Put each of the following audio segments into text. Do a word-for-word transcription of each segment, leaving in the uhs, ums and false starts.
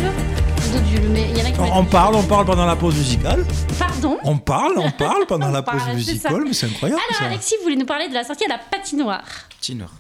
veux. Dodule, mais il y en a qui On, on parle, on parle pendant la pause musicale. Pardon. On parle, on parle pendant On la pause parle, c'est musicale, ça. mais c'est incroyable. Alors ça. Alexis, vous voulez nous parler de la sortie à la patinoire. Patinoire.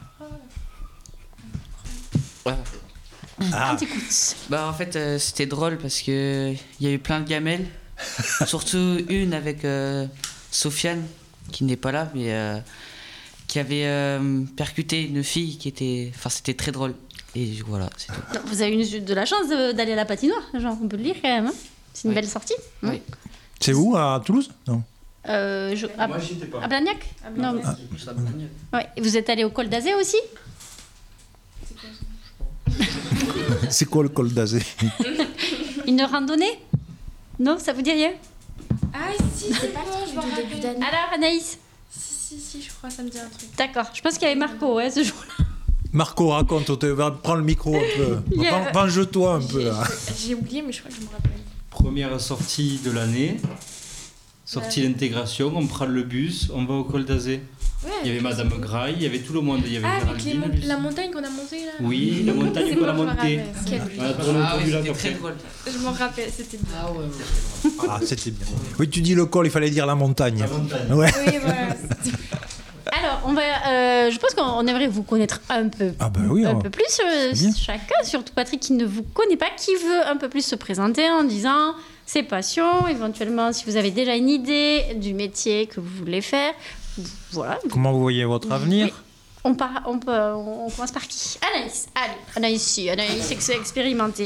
Ah. Ah. On t'écoute. Bah en fait euh, c'était drôle parce que il y a eu plein de gamelles, surtout une avec euh, Sofiane qui n'est pas là mais euh, qui avait euh, percuté une fille qui était, enfin c'était très drôle et voilà c'est tout. Non, vous avez eu de la chance de- d'aller à la patinoire, genre on peut le dire quand même. Hein. C'est une Oui. belle sortie. Hein. Oui. C'est où, à Toulouse? Non. Euh, je- à, Moi, j'y étais pas. à Blagnac. Non. Ah. Ouais. Et vous êtes allé au col d'Azé aussi? C'est quoi le col d'Azé? Une randonnée? Non, ça vous dit rien? Ah si, c'est pas le truc du début d'année. Alors Anaïs? Si, si, si, je crois, ça me dit un truc. D'accord. Je pense qu'il y avait Marco ouais, ce jour-là. Marco, raconte, on te va prendre le micro un peu. Yeah. Ven- Venge-toi un peu là. J'ai oublié, mais je crois que je me rappelle. Première sortie de l'année, sortie d'intégration, on prend le bus, on va au col d'Azé. Ouais, Il y avait Madame Graille, il y avait tout le monde, il y avait Ah, avec les Géraldine. mon- Lucie. la montagne qu'on a montée là. Oui, la montagne C'est qu'on bon, a je me montée. rappelle. Quel- On a tourné Ah autour oui du lac c'était après. très drôle. Je m'en rappelle, c'était bien. Ah ouais, ouais. Ah, c'était bien. Oui, tu dis le col, il fallait dire la montagne. La montagne. Ouais. Oui, voilà. Alors, on va. euh, je pense qu'on on aimerait vous connaître un peu, Ah ben oui. un on- peu plus euh, Bien. chacun, surtout Patrick qui ne vous connaît pas, qui veut un peu plus se présenter en disant ses passions, éventuellement si vous avez déjà une idée du métier que vous voulez faire. Voilà. Comment vous voyez votre avenir? Oui. On, part, on, peut, on, on commence par qui? Anaïs. Allez, Anaïs, si, Anaïs ex- expérimentée.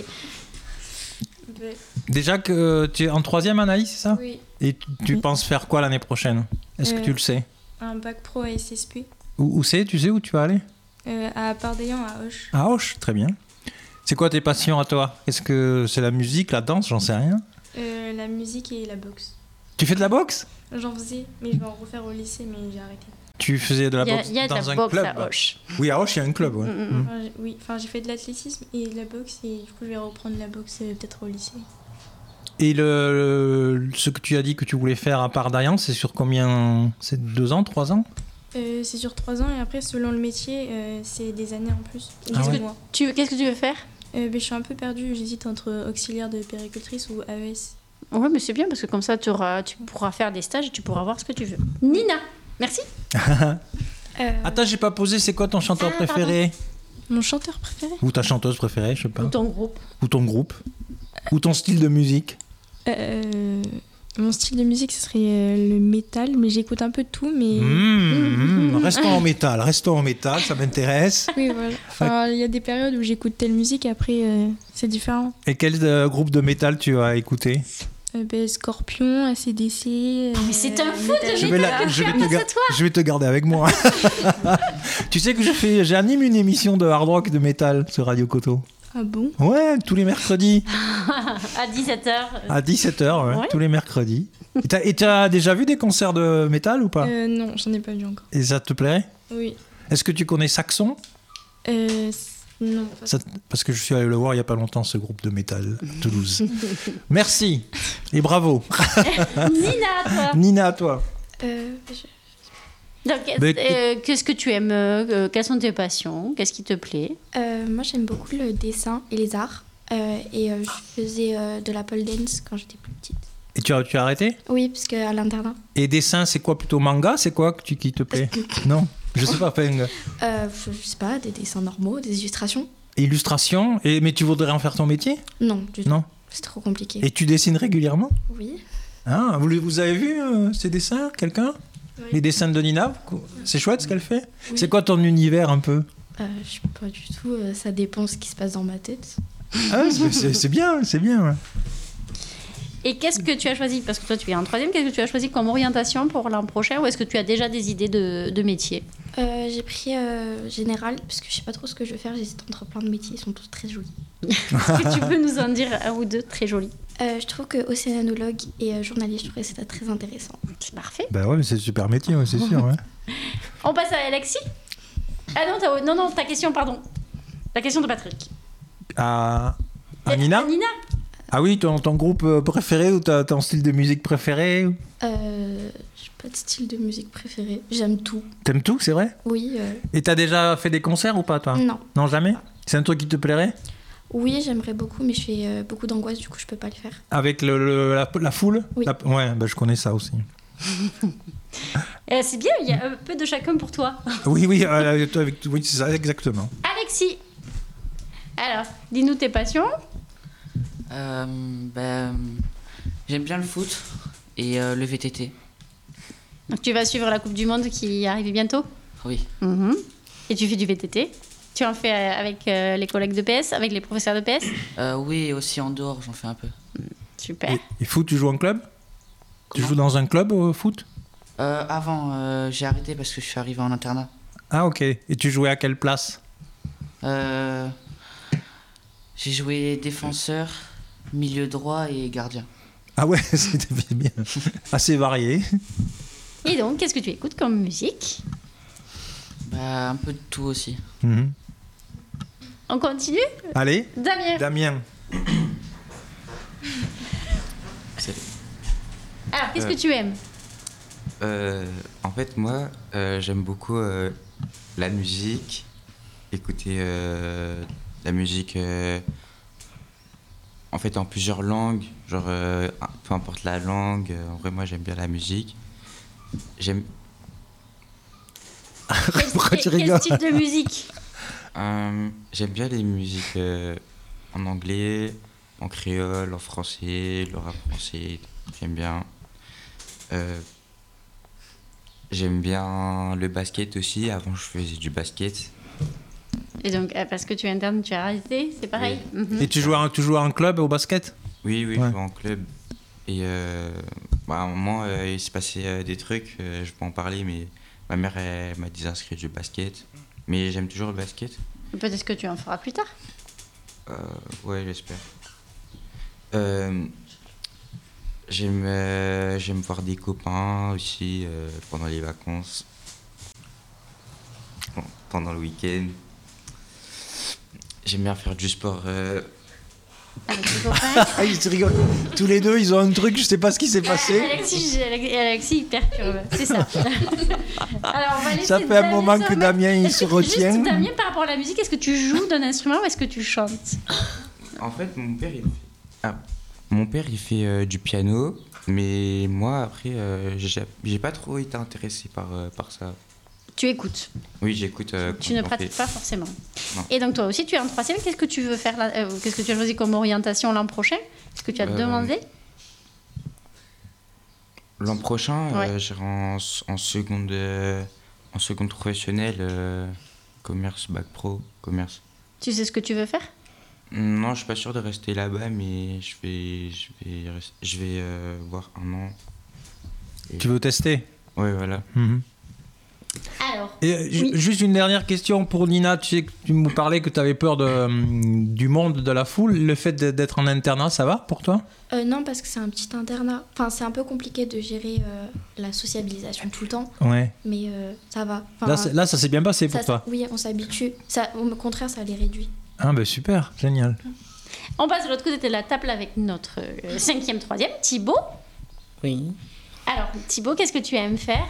Déjà que tu es en troisième, Anaïs, c'est ça? Oui, Et tu, tu penses faire quoi l'année prochaine? Est-ce que Euh. tu le sais? un bac pro à S S P. Où, où c'est? Tu sais où tu vas aller? Euh, à Pardaillan, à Auch. À Auch, très bien. C'est quoi tes passions à toi? Est-ce que c'est la musique, la danse? J'en sais rien. Euh, la musique et la boxe. Tu fais de la boxe? J'en faisais, mais je vais en refaire au lycée, mais j'ai arrêté. Tu faisais de la Il y a, boxe il y a de dans la un boxe club? à Auch. Oui, à Auch, il y a un club, ouais. Mm, mm, Mm. Enfin, j'ai- oui, enfin j'ai fait de l'athlétisme et de la boxe, et du coup je vais reprendre la boxe euh, peut-être au lycée. Et le, le- ce que tu as dit que tu voulais faire à part d'Ariane, c'est sur combien? C'est deux ans, trois ans? Euh, c'est sur trois ans, et après selon le métier, euh, c'est des années en plus. Ah Dix ouais. mois. Tu, qu'est-ce que tu veux faire? Euh, ben, je suis un peu perdue, j'hésite entre auxiliaire de péricultrice ou A E S. Oui, mais c'est bien parce que comme ça, tu, auras, tu pourras faire des stages et tu pourras voir ce que tu veux. Nina, merci. Euh, Attends, j'ai pas posé, c'est quoi ton chanteur Ah, préféré? Mon chanteur préféré Ou ta chanteuse préférée, je sais pas. Ou ton groupe. Ou ton groupe? Ou ton style de musique? Euh, Mon style de musique, ce serait euh, le métal, mais j'écoute un peu de tout, mais... Mmh, mmh, restons en métal, restons en métal, ça m'intéresse. Oui, voilà. Enfin, il y a des périodes où j'écoute telle musique, après euh, c'est différent. Et quel euh, groupe de métal tu as écouté? Euh, ben, Scorpion, A C D C... euh, Mais c'est un fou de Je vais, la- métal. je, vais te Grâce à gar- toi. je vais te garder avec moi. Tu sais que je fais, j'anime une émission de hard rock de métal sur Radio Coto. Ah bon? Ouais, tous les mercredis. À dix-sept heures. À dix-sept heures, ouais, Ouais. tous les mercredis. Et t'as- Et tu as déjà vu des concerts de métal ou pas? euh, Non, j'en ai pas vu encore. Et ça te plairait? Oui. Est-ce que tu connais Saxon? Euh, c- non. pas- Ça- Parce que je suis allé le voir il y a pas longtemps, ce groupe de métal à Toulouse. Merci et bravo. Nina, toi. Nina, à toi. Euh, je- Donc, Mais- euh, qu'est-ce que tu aimes euh, Quelles sont tes passions? Qu'est-ce qui te plaît? euh, moi, j'aime beaucoup le dessin et les arts. Euh, et euh, je faisais euh, de la pole dance quand j'étais plus petite. Et tu as, tu as arrêté? Oui, parce qu'à l'internat. Et dessin, c'est quoi plutôt manga? C'est quoi que tu, qui te plaît? Non, je sais pas. Enfin, euh, Euh, je, je sais pas, des dessins normaux, des illustrations. illustration. Et, mais tu voudrais en faire ton métier? Non, du tout. Non. C'est trop compliqué. Et tu dessines régulièrement? Oui. Ah, vous, vous avez vu euh, ces dessins, quelqu'un? Oui. Les dessins de Nina? C'est chouette ce qu'elle fait? Oui. C'est quoi ton univers un peu? Euh, je sais pas du tout, euh, ça dépend ce qui se passe dans ma tête. Ah, c'est- c'est c'est bien, c'est bien. Ouais. Et qu'est-ce que tu as choisi? Parce que toi, tu es en troisième. Qu'est-ce que tu as choisi comme orientation pour l'an prochain? Ou est-ce que tu as déjà des idées de, de métier? Euh, j'ai pris euh, général, parce que je sais pas trop ce que je veux faire, j'hésite entre plein de métiers, ils sont tous très jolis. Est-ce que tu peux nous en dire un ou deux très jolis? Euh, je trouve que océanologue et euh, journaliste, je trouvais ça très intéressant. C'est parfait. Bah ouais, mais c'est super métier, ouais, c'est sûr. Ouais. On passe à Alexis. Ah non, t'as- non, non, ta question, pardon. La question de Patrick. À, à Et- Nina? à Nina. Ah oui, ton, ton groupe euh, préféré ou ta- ton style de musique préféré? Euh, j'ai pas de style de musique préféré, j'aime tout. T'aimes tout, c'est vrai? Oui, euh, Et t'as déjà fait des concerts ou pas, toi? non. Non, jamais? C'est un truc qui te plairait? Oui, j'aimerais beaucoup, mais je fais euh, beaucoup d'angoisse, du coup, je peux pas le faire. Avec le, le- la, la foule Oui. La- Ouais, bah, je connais ça aussi. Euh, c'est bien, il y a un peu de chacun pour toi. Oui, oui, euh, toi, avec- oui c'est ça, exactement. Alexis, alors, dis-nous tes passions. Euh, ben, j'aime bien le foot et euh, le V T T. Donc, tu vas suivre la Coupe du Monde qui arrive bientôt. Oui. Mhm. Et tu fais du V T T. Tu en fais euh, avec euh, les collègues de P S, avec les professeurs de P S. Euh, oui, et aussi en dehors, j'en fais un peu. Super. Et, et foot, tu joues en club Tu Comment joues dans un club au foot Euh, avant, euh, j'ai arrêté parce que je suis arrivé en internat. Ah, ok. Et tu jouais à quelle place Euh, j'ai joué défenseur, milieu droit et gardien. Ah ouais, c'était bien. Assez varié. Et donc, qu'est-ce que tu écoutes comme musique? Bah, un peu de tout aussi. Mhm. On continue? Allez, Damien. Damien. Alors, qu'est-ce Euh. que tu aimes? Euh, en fait, moi, euh, j'aime beaucoup euh, la musique, écouter euh, la musique euh, en fait en plusieurs langues, genre euh, peu importe la langue. euh, En vrai, moi, j'aime bien la musique. J'aime Quel, Pourquoi tu quel- quel rigoles type de musique? euh, j'aime bien les musiques euh, en anglais, en créole, en français, le rap français. J'aime bien. Euh, J'aime bien le basket aussi. Avant, je faisais du basket. Et donc, euh, parce que tu es interne, tu as arrêté, c'est pareil? Mhm. Et tu joues, à, tu joues à un club au basket Oui, oui, Ouais. je joue en club. Et euh, bah, à un moment, euh, il s'est passé euh, des trucs. euh, je peux en parler, mais ma mère elle, m'a désinscrit du basket. Mais j'aime toujours le basket. Peut-être que tu en feras plus tard. Euh, ouais, j'espère. Euh, j'aime, euh, j'aime voir des copains aussi euh, pendant les vacances. Bon, pendant le week-end. J'aime bien faire du sport. euh, Avec tes copains. Ah, ils se rigolent. Tous les deux, ils ont un truc, je sais pas ce qui s'est passé. Alexis, j'ai- Alexis, il perturbe, c'est ça. Alors, on va laisser Ça fait un Damien moment se que remettre. Damien, il Est-ce se que- retient. Juste, Damien, par rapport à la musique, est-ce que tu joues d'un instrument ou est-ce que tu chantes? En fait, mon père, il fait, ah, mon père, il fait euh, du piano, mais moi, après, euh, j'ai j'ai pas trop été intéressé par, euh, par ça. Tu écoutes, Oui, j'écoute. euh, tu quand ne on pratiques fait- pas forcément. Non. Et donc, toi aussi, tu es en troisième. Qu'est-ce que tu veux faire là euh, Qu'est-ce que tu as choisi comme orientation l'an prochain? Est-ce que tu as Euh, demandé? L'an prochain, euh, Ouais. j'irai en, en seconde, euh, en seconde professionnelle, euh, commerce, bac pro, commerce. Tu sais ce que tu veux faire? Non, je suis pas sûr de rester là-bas, mais je vais, je vais, rest- je vais euh, voir un an. Tu veux tester Ouais, voilà. Mhm. Alors, Et euh, ju- Oui. juste une dernière question pour Nina. Tu sais que tu me parlais que tu avais peur de, hum, du monde, de la foule. Le fait de- d'être en internat, ça va pour toi? Euh, non, parce que c'est un petit internat. Enfin, c'est un peu compliqué de gérer euh, la sociabilisation tout le temps, Ouais. mais euh, ça va. Enfin, Là, c'est- là, ça s'est bien passé ça- pour toi. Oui, on s'habitue. Ça, au contraire, ça les réduit. Ah, ben super, génial. on passe de l'autre côté de la table avec notre euh, cinquième, troisième, Thibaut. Oui. Alors, Thibaut, qu'est-ce que tu aimes faire?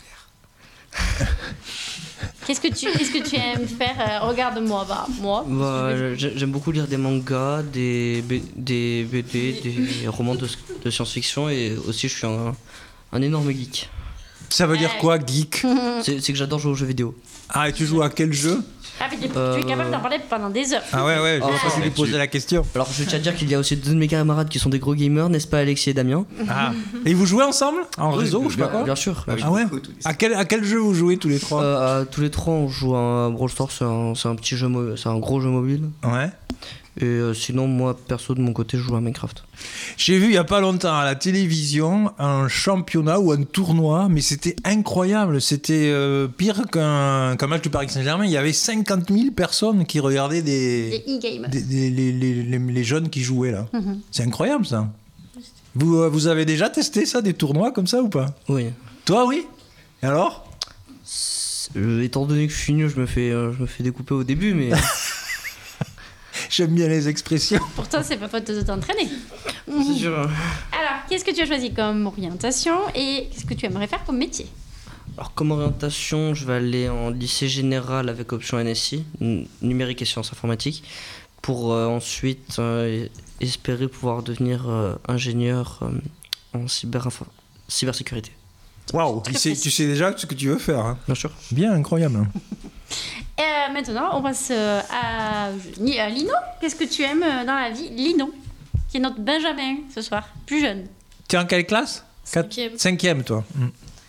Qu'est-ce que tu, qu'est-ce que tu aimes faire? Euh, Regarde-moi, bah, moi. Bah, j'ai- j'aime beaucoup lire des mangas, des, B- des B D, des romans de, de science-fiction et aussi je suis un, un énorme geek. Ça veut dire Ouais. quoi, geek? C'est c'est que j'adore jouer aux jeux vidéo. Ah, et tu joues à quel jeu? Ah, mais tu tu Euh, es capable d'en parler pendant des heures. Ah ouais, ouais, je Ah, sais pas si lui poser la question. Alors je tiens à dire qu'il y a aussi deux de mes camarades qui sont des gros gamers, n'est-ce pas Alexis et Damien? Ah. Et vous jouez ensemble? En réseau, Oui, je sais pas bien, quoi? bien sûr. Ah ouais? À quel, à quel jeu vous jouez tous les trois? Euh, à tous les trois on joue à un Brawl Stars, c'est un, c'est un petit jeu, mo- c'est un gros jeu mobile. Ouais. Et euh, sinon moi perso de mon côté je joue à Minecraft. J'ai vu il y a pas longtemps à la télévision un championnat ou un tournoi, mais c'était incroyable. C'était euh, pire qu'un qu'un match du Paris Saint-Germain. Il y avait cinquante mille personnes qui regardaient des, Les e-games. des- des- les, les- les- les jeunes qui jouaient là. Mhm. C'est incroyable ça. Vous, euh, vous avez déjà testé ça, des tournois comme ça ou pas? Oui. Toi, oui? Et alors? Euh, étant donné que je suis nul, je me fais, euh, je me fais découper au début, mais J'aime bien les expressions. Pourtant, c'est pas faute de t'entraîner. c'est sûr. hein. Alors, qu'est-ce que tu as choisi comme orientation et qu'est-ce que tu aimerais faire comme métier? Alors comme orientation, je vais aller en lycée général avec option N S I, n- numérique et sciences informatiques, pour euh, ensuite euh, espérer pouvoir devenir euh, ingénieur euh, en cyber cybersécurité. Waouh, tu sais, tu sais déjà ce que tu veux faire. Hein. Bien sûr. Bien, incroyable. Et euh, maintenant, on passe euh, à, à Lino. Qu'est-ce que tu aimes euh, dans la vie? Lino, qui est notre Benjamin ce soir, plus jeune. Tu es en quelle classe? Cinquième. Cinquième, toi. Mm.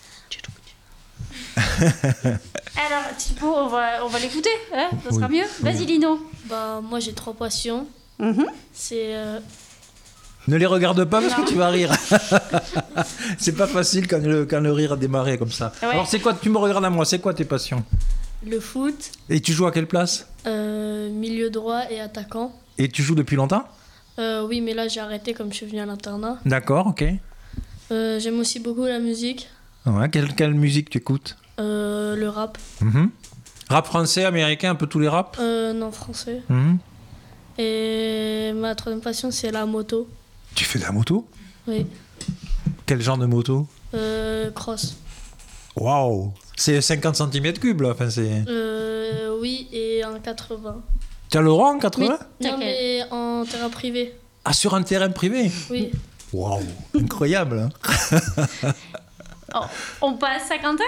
Alors, Thibaut, on va, on va l'écouter, hein, ça sera Oui. mieux. Vas-y, Lino. Bah, moi, j'ai trois passions. Mhm. C'est euh, Ne les regarde pas parce Non. que tu vas rire. C'est pas facile quand le, quand le rire a démarré comme ça. Ouais. Alors, c'est quoi? Tu me regardes à moi, c'est quoi tes passions? le foot, Et tu joues à quelle place? euh, milieu droit et attaquant. Et tu joues depuis longtemps? Euh, oui, mais là, j'ai arrêté comme je suis venu à l'internat. D'accord, ok. Euh, J'aime aussi beaucoup la musique, Ouais, quelle, quelle musique tu écoutes? euh, le rap. Mhm. Rap français, américain, un peu tous les raps? Euh, non, français. Mhm. Et ma troisième passion, c'est la moto. Tu fais de la moto? Oui. Quel genre de moto? Euh, cross. Waouh! C'est cinquante centimètres cubes, là. Enfin, c'est... Euh, oui, et en quatre-vingts. Tu as le rang en quatre-vingts? Non, Ok. mais en terrain privé. Ah, sur un terrain privé? Oui. Waouh! Incroyable! hein. Oh, on passe à Quentin.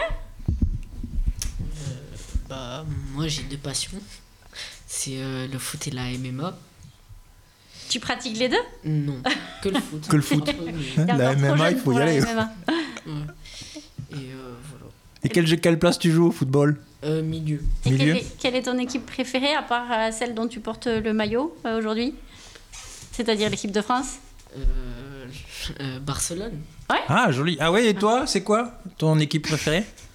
Bah, moi j'ai deux passions. C'est euh, le foot et la M M A. Tu pratiques les deux? Non, que le foot. Que le foot. Un peu, mais- T'es La encore trop M M A, jeune il faut pour y la aller. M M A. Ouais. Et euh, voilà. Et quelle, quelle place tu joues au football? Euh, milieu. Et Milieu. quelle est, quelle est ton équipe préférée, à part euh, celle dont tu portes le maillot euh, aujourd'hui? C'est-à-dire l'équipe de France? Euh, euh, Barcelone. Ah, joli. Ah ouais, et toi, c'est quoi ton équipe préférée?